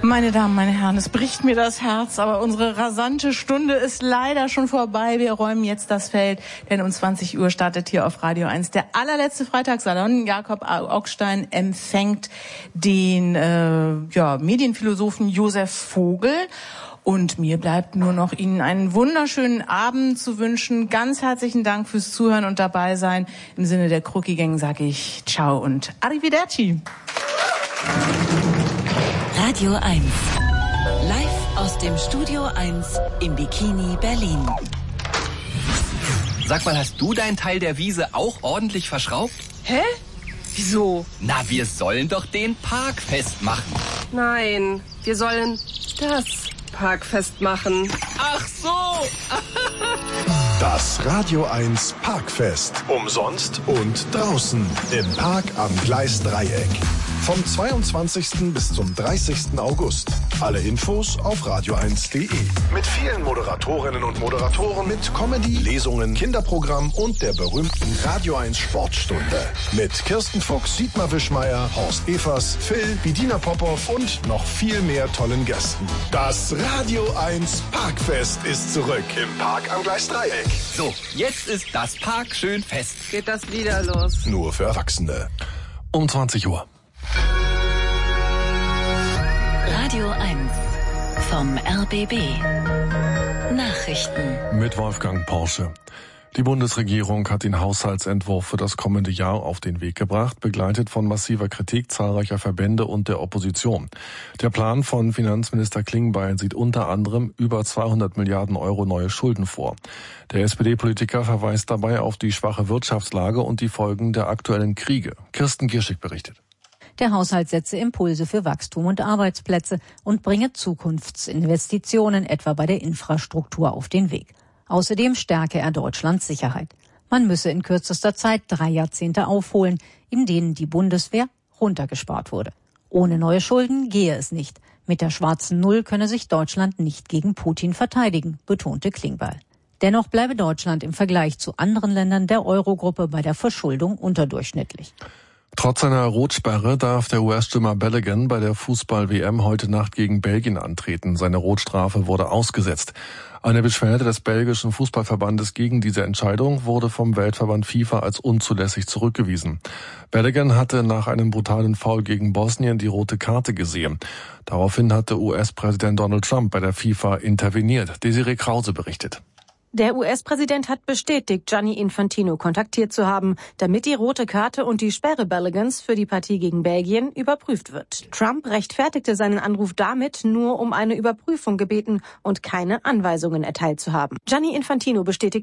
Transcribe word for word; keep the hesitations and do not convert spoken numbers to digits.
Meine Damen, meine Herren, es bricht mir das Herz, aber unsere rasante Stunde ist leider schon vorbei. Wir räumen jetzt das Feld, denn um zwanzig Uhr startet hier auf Radio eins der allerletzte Freitagssalon. Jakob Augstein empfängt den äh, ja, Medienphilosophen Josef Vogel. Und mir bleibt nur noch Ihnen einen wunderschönen Abend zu wünschen. Ganz herzlichen Dank fürs Zuhören und dabei sein. Im Sinne der Krucki-Gang sage ich Ciao und Arrivederci. Radio eins. Live aus dem Studio eins im Bikini Berlin. Sag mal, hast du deinen Teil der Wiese auch ordentlich verschraubt? Hä? Wieso? Na, wir sollen doch den Park festmachen. Nein, wir sollen das Park festmachen. Ach so! Das Radio eins Parkfest. Umsonst und draußen im Park am Gleisdreieck. Vom zweiundzwanzigsten bis zum dreißigsten August. Alle Infos auf radio eins punkt de. Mit vielen Moderatorinnen und Moderatoren, mit Comedy, Lesungen, Kinderprogramm und der berühmten Radio eins Sportstunde. Mit Kirsten Fuchs, Dietmar Wischmeier, Horst Evers, Phil, Bedina Popov und noch viel mehr tollen Gästen. Das Radio eins Parkfest ist zurück im Park am Gleisdreieck. So, jetzt ist das Park schön fest. Geht das wieder los? Nur für Erwachsene. Um zwanzig Uhr. Radio eins vom R B B. Nachrichten. Mit Wolfgang Porsche. Die Bundesregierung hat den Haushaltsentwurf für das kommende Jahr auf den Weg gebracht, begleitet von massiver Kritik zahlreicher Verbände und der Opposition. Der Plan von Finanzminister Klingbeil sieht unter anderem über zweihundert Milliarden Euro neue Schulden vor. Der S P D-Politiker verweist dabei auf die schwache Wirtschaftslage und die Folgen der aktuellen Kriege. Kirsten Gierschig berichtet. Der Haushalt setze Impulse für Wachstum und Arbeitsplätze und bringe Zukunftsinvestitionen, etwa bei der Infrastruktur, auf den Weg. Außerdem stärke er Deutschlands Sicherheit. Man müsse in kürzester Zeit drei Jahrzehnte aufholen, in denen die Bundeswehr runtergespart wurde. Ohne neue Schulden gehe es nicht. Mit der schwarzen Null könne sich Deutschland nicht gegen Putin verteidigen, betonte Klingbeil. Dennoch bleibe Deutschland im Vergleich zu anderen Ländern der Eurogruppe bei der Verschuldung unterdurchschnittlich. Trotz seiner Rotsperre darf der U S-Stürmer Balogun bei der Fußball-W M heute Nacht gegen Belgien antreten. Seine Rotstrafe wurde ausgesetzt. Eine Beschwerde des belgischen Fußballverbandes gegen diese Entscheidung wurde vom Weltverband FIFA als unzulässig zurückgewiesen. Balogun hatte nach einem brutalen Foul gegen Bosnien die rote Karte gesehen. Daraufhin hatte U S-Präsident Donald Trump bei der FIFA interveniert. Desiree Krause berichtet. Der U S-Präsident hat bestätigt, Gianni Infantino kontaktiert zu haben, damit die rote Karte und die Sperre Baloguns für die Partie gegen Belgien überprüft wird. Trump rechtfertigte seinen Anruf damit, nur um eine Überprüfung gebeten und keine Anweisungen erteilt zu haben. Gianni Infantino bestätigt